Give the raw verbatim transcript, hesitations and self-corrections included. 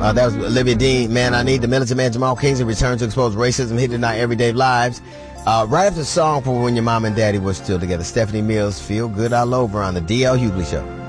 Uh, that was Olivia Dean. Man, I Need. The Militant Man Jamal Kingsley returns to expose racism hidden in our everyday lives. Uh, right after the song for When Your Mom and Daddy Were Still Together. Stephanie Mills, Feel Good All Over on the D L Hughley Show.